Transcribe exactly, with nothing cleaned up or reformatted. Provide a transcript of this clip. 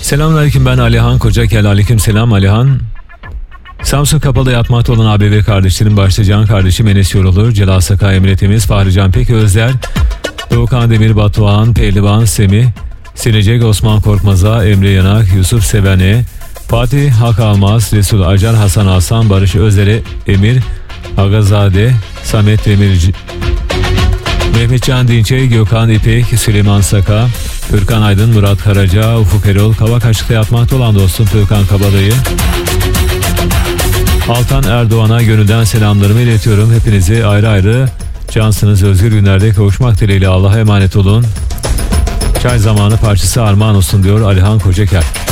Selamünaleyküm, ben Alihan Kocakel. Aleykümselam Alihan. Samsun Kapalı yatmakta olan A B B kardeşlerim başta Can kardeşim Enes Yorulur, Celal Saka Emretimiz, Fahri Can Pek Özler, Doğukan Demir, Batuhan, Pehlivan Semih, Silecek Osman Korkmaz'a, Emre Yanak, Yusuf Sevene, Fatih Hak Almaz, Resul Acar, Hasan Hasan, Barış Özer'e, Emir Agazade, Samet Demirci, Mehmetcan Dinçey, Gökhan İpek, Süleyman Saka, Furkan Aydın, Murat Karaca, Ufuk Erol, Kavak Açık'ta yatmakta olan dostum Furkan Kabalayı, Altan Erdoğan'a gönülden selamlarımı iletiyorum. Hepinizi ayrı ayrı cansınız, özgür günlerde kavuşmak dileğiyle Allah'a emanet olun. Çay zamanı parçası armağan olsun diyor Alihan Kocakel.